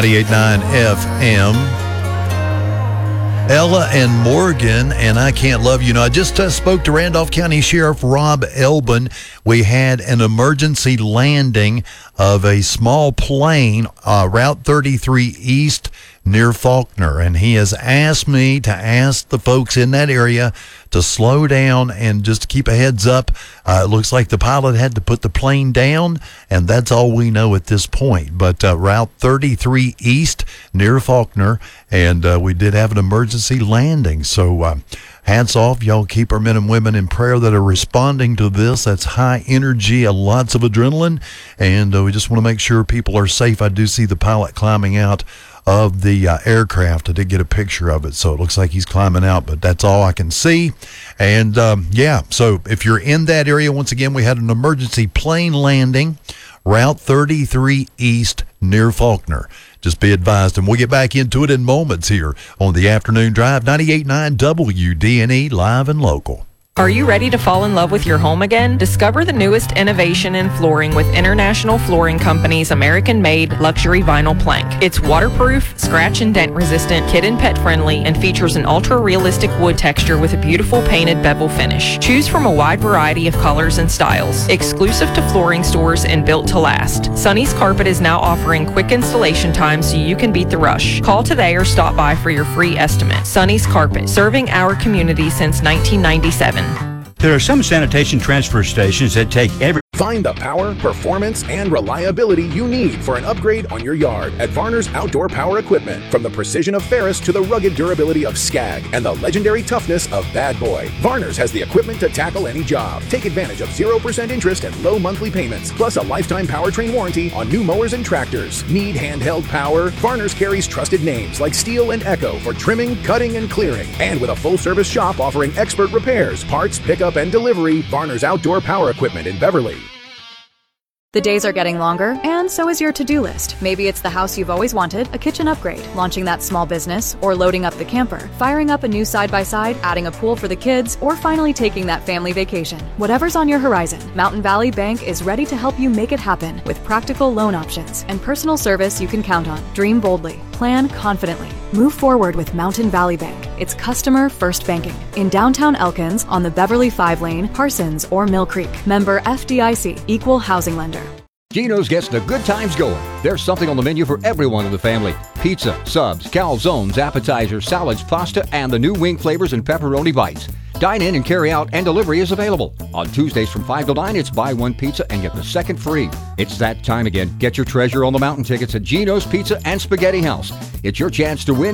98.9 FM. Ella and Morgan, and I Can't Love You. Now, I just spoke to Randolph County Sheriff Rob Elbin. We had an emergency landing of a small plane, Route 33 East near Faulkner, and he has asked me to ask the folks in that area to slow down and just keep a heads up. It looks like the pilot had to put the plane down, and that's all we know at this point. But Route 33 East near Faulkner, and we did have an emergency landing. So hats off. Y'all keep our men and women in prayer that are responding to this. That's high energy, lots of adrenaline, and we just want to make sure people are safe. I do see the pilot climbing out of the aircraft. I did get a picture of it, so it looks like he's climbing out, but that's all I can see. And so if you're in that area, once again, we had an emergency plane landing, Route 33 East near Faulkner. Just be advised, and we'll get back into it in moments here on the Afternoon Drive, 98.9 WDNE, live and local. Are you ready to fall in love with your home again? Discover the newest innovation in flooring with International Flooring Company's American-made luxury vinyl plank. It's waterproof, scratch and dent resistant, kid and pet friendly, and features an ultra-realistic wood texture with a beautiful painted bevel finish. Choose from a wide variety of colors and styles. Exclusive to flooring stores and built to last. Sonny's Carpet is now offering quick installation time so you can beat the rush. Call today or stop by for your free estimate. Sonny's Carpet, serving our community since 1997. There are some sanitation transfer stations that take every... Find the power, performance, and reliability you need for an upgrade on your yard at Varner's Outdoor Power Equipment. From the precision of Ferris to the rugged durability of Skag and the legendary toughness of Bad Boy, Varner's has the equipment to tackle any job. Take advantage of 0% interest and low monthly payments, plus a lifetime powertrain warranty on new mowers and tractors. Need handheld power? Varner's carries trusted names like Steel and Echo for trimming, cutting, and clearing. And with a full-service shop offering expert repairs, parts, pickup, and delivery, Varner's Outdoor Power Equipment in Beverly. The days are getting longer, and so is your to-do list. Maybe it's the house you've always wanted, a kitchen upgrade, launching that small business, or loading up the camper, firing up a new side-by-side, adding a pool for the kids, or finally taking that family vacation. Whatever's on your horizon, Mountain Valley Bank is ready to help you make it happen with practical loan options and personal service you can count on. Dream boldly. Plan confidently. Move forward with Mountain Valley Bank. It's customer-first banking. In downtown Elkins, on the Beverly 5-lane, Parsons, or Mill Creek. Member FDIC. Equal housing lender. Geno's gets the good times going. There's something on the menu for everyone in the family. Pizza, subs, calzones, appetizers, salads, pasta, and the new wing flavors and pepperoni bites. Dine in and carry out, and delivery is available. On Tuesdays from 5 to 9, it's buy one pizza and get the second free. It's that time again. Get your treasure on the mountain tickets at Geno's Pizza and Spaghetti House. It's your chance to win